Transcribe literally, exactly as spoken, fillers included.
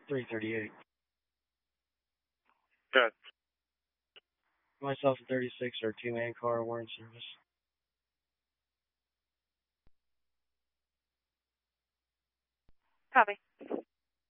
three thirty-eight. Good. Myself and thirty-six are two-man car, we're in service. Copy.